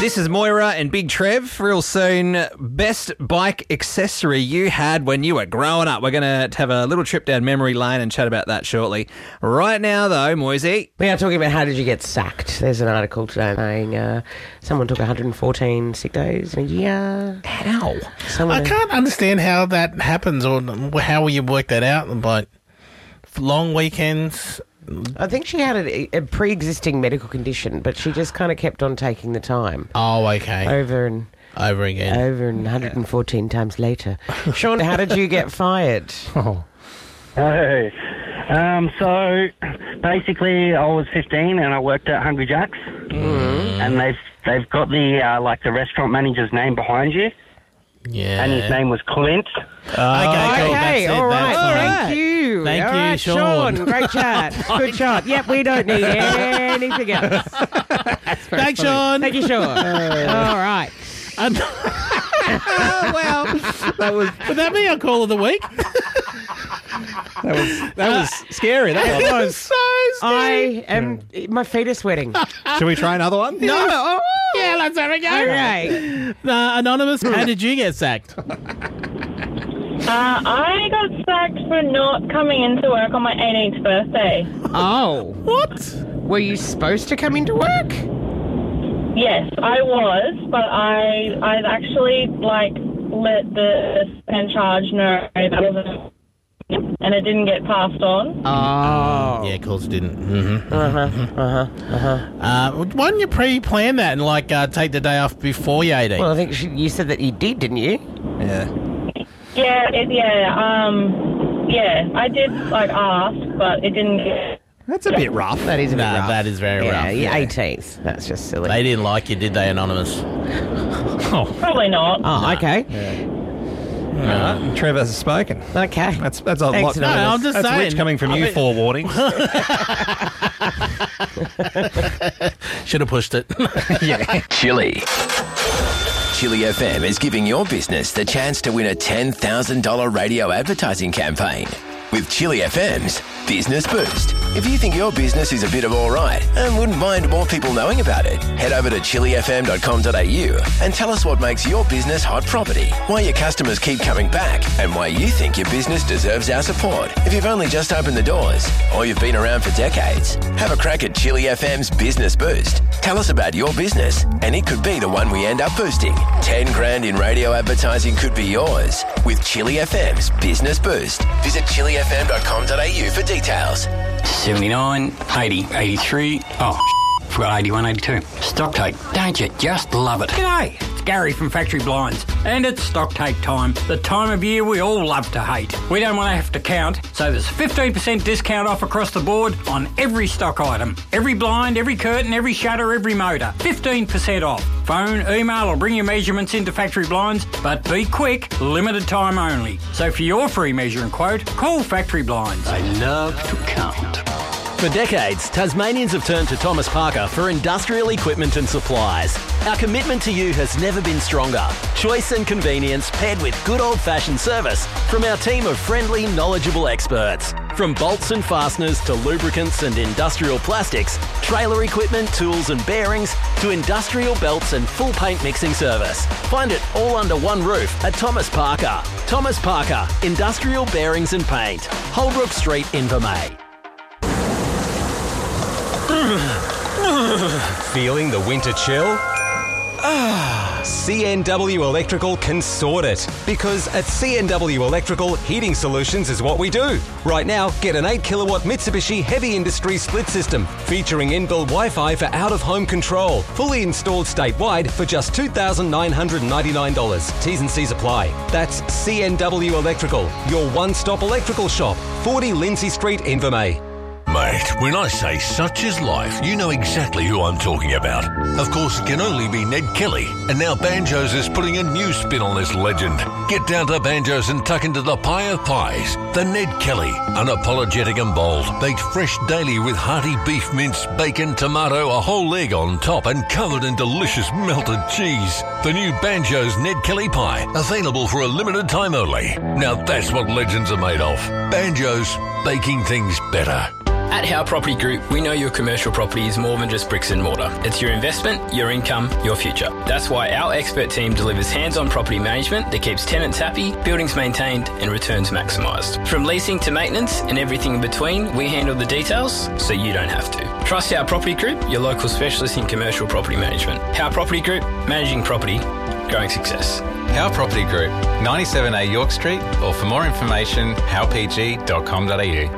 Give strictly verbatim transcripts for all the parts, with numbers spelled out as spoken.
This is Moira and Big Trev. Real soon, best bike accessory you had when you were growing up. We're going to have a little trip down memory lane and chat about that shortly. Right now, though, Moisey. We are talking about how did you get sacked. There's an article today saying uh, someone took one hundred fourteen sick days in a year. How? Someone I can't understand how that happens or how you work that out. Like long weekends. I think she had a, a pre-existing medical condition, but she just kind of kept on taking the time. Oh, okay. Over and over again. Over and one hundred fourteen times later. Sean, how did you get fired? Oh. Hey. Um, so, basically, I was fifteen and I worked at Hungry Jack's. Mm. And they've they've got the, uh, like, the restaurant manager's name behind you. Yeah. And his name was Clint. Oh, okay, cool. Okay, That's all it. right. That's Thank you. Thank all you, right, Sean. Sean. Great chat. Good shot. Yep, we don't need anything else. Thanks, Sean. Thank you, Sean. All right. Um, Oh, well, that was would that be our call of the week? that was that was scary. That That was. was so scary. I am... My feet are sweating. Should we try another one? No. Oh, Yeah, let's have a go. okay. Uh, Anonymous, how did you get sacked? Uh, I got sacked for not coming into work on my eighteenth birthday. Oh. What? Were you supposed to come into work? Yes, I was, but I I actually like let the in charge know that wasn't, and it didn't get passed on. Oh. Yeah, of course it didn't. Mm-hmm. Uh-huh, uh-huh, uh-huh. Uh, why didn't you pre-plan that and like uh, take the day off before you're eighteen? Well, I think she, you said that you did, didn't you? Yeah. Yeah, it, yeah, um, yeah, I did like ask, but it didn't get. That's a bit rough. That is a bit No, rough. that is very yeah, rough. You're Yeah. eighteenth. That's just silly. They didn't like you, did they, Anonymous? Oh. Probably not. Oh, okay. All right. Trevor has spoken. Okay. That's that's a Thanks, lot. No, I'm just that's saying. rich coming from I you. mean- Four warnings. Should have pushed it. Yeah. Chili. Chili F M is giving your business the chance to win a ten thousand dollars radio advertising campaign with Chili F M's Business Boost. If you think your business is a bit of all right and wouldn't mind more people knowing about it, head over to chili f m dot com dot a u and tell us what makes your business hot property, why your customers keep coming back, and why you think your business deserves our support. If you've only just opened the doors or you've been around for decades, have a crack at Chili F M's Business Boost. Tell us about your business and it could be the one we end up boosting. ten grand in radio advertising could be yours with Chili F M's Business Boost. Visit chili f m dot com dot a u for details. seventy-nine, eighty, eighty-three, oh, forgot eighty-one, eighty-two. Stock take, don't you just love it? G'day, it's Gary from Factory Blinds, and it's stock take time, the time of year we all love to hate. We don't want to have to count, so there's fifteen percent discount off across the board on every stock item. Every blind, every curtain, every shutter, every motor. fifteen percent off. Phone, email or bring your measurements into Factory Blinds, but be quick, limited time only. So for your free measuring quote, call Factory Blinds. They love to count. For decades, Tasmanians have turned to Thomas Parker for industrial equipment and supplies. Our commitment to you has never been stronger. Choice and convenience paired with good old-fashioned service from our team of friendly, knowledgeable experts. From bolts and fasteners to lubricants and industrial plastics, trailer equipment, tools and bearings, to industrial belts and full paint mixing service. Find it all under one roof at Thomas Parker. Thomas Parker, Industrial Bearings and Paint. Holbrook Street, Invermay. Feeling the winter chill? Ah, C N W Electrical can sort it. Because at C N W Electrical, heating solutions is what we do. Right now, get an eight kilowatt Mitsubishi Heavy Industry split system featuring inbuilt Wi-Fi for out-of-home control. Fully installed statewide for just two thousand nine hundred ninety-nine dollars. T's and C's apply. That's C N W Electrical, your one-stop electrical shop. forty Lindsay Street, Invermay. Mate, when I say such is life, you know exactly who I'm talking about. Of course, it can only be Ned Kelly, and now Banjos is putting a new spin on this legend. Get down to Banjos and tuck into the pie of pies. The Ned Kelly, unapologetic and bold, baked fresh daily with hearty beef mince, bacon, tomato, a whole egg on top, and covered in delicious melted cheese. The new Banjos Ned Kelly pie, available for a limited time only. Now that's what legends are made of. Banjos, baking things better. At How Property Group, we know your commercial property is more than just bricks and mortar. It's your investment, your income, your future. That's why our expert team delivers hands-on property management that keeps tenants happy, buildings maintained and returns maximised. From leasing to maintenance and everything in between, we handle the details so you don't have to. Trust How Property Group, your local specialist in commercial property management. How Property Group, managing property, growing success. How Property Group, ninety-seven A York Street, or for more information, how p g dot com dot a u.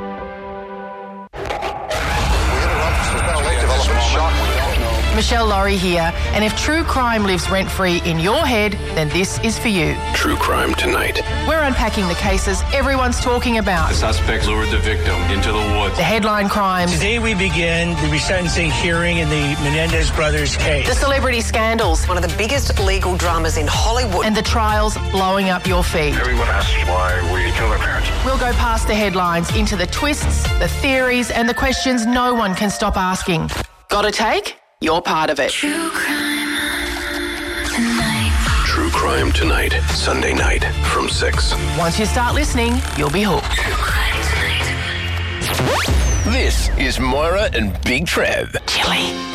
Michelle Laurie here, and if true crime lives rent-free in your head, then this is for you. True Crime Tonight. We're unpacking the cases everyone's talking about. The suspect lured the victim into the woods. The headline crimes. Today we begin the resentencing hearing in the Menendez brothers case. The celebrity scandals. One of the biggest legal dramas in Hollywood. And the trials blowing up your feed. Everyone asks why we kill their parents. We'll go past the headlines into the twists, the theories, and the questions no one can stop asking. Got a take? You're part of it. True Crime Tonight. True Crime Tonight, Sunday night from six. Once you start listening, you'll be hooked. True Crime Tonight. This is Moira and Big Trev. Chili.